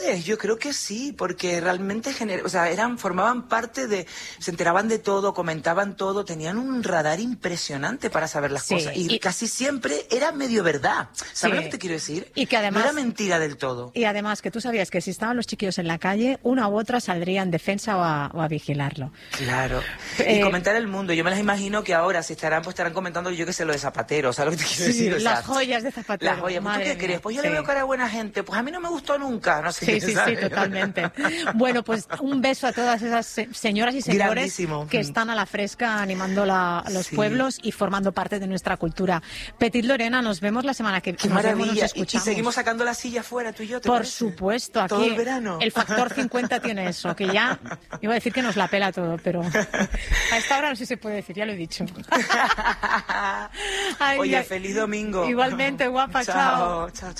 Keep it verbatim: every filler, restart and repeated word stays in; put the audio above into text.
padres, yo creo que sí, porque realmente gener... o sea, eran, formaban parte de, se enteraban de todo, comentaban todo, tenían un radar impresionante para saber las Sí, cosas. Y, y casi siempre era medio verdad. ¿Sabes Sí. lo que te quiero decir? Y que además- no era mentira del todo. Y además que tú sabías que si estaban los chiquillos en la calle, una u otra saldría en defensa o a, o a vigilarlo. Claro. Eh, y comentar el mundo. Yo me las imagino que ahora, si estarán, pues estarán comentando, yo qué sé, lo de Zapatero. ¿Sabes lo que te quiero Sí, decir? O sea, las joyas de Zapatero. Las joyas. ¿Tú madre qué mía. crees? Pues yo Sí. le veo cara a buena gente. Pues a mí no me gustó nunca. No sé Sí, qué, sí, ¿sabes? sí, totalmente. Bueno, pues un beso a todas esas se- señoras y señores Grandísimo. que están a la fresca animando la- a los Sí. pueblos y formando parte de nuestra cultura. Petit Lorena, nos vemos la semana que Qué nos vemos, nos maravilla. Y, y escuchamos. seguimos sacando la silla fuera, tú y yo, ¿te Por parece? supuesto, aquí Todo el verano. el factor cincuenta tiene eso, que ya iba a decir que nos la pela todo, pero a esta hora no sé si se puede decir, ya lo he dicho. Ay, Oye, ya- feliz domingo. Igualmente, guapa, chao. Chao, chao.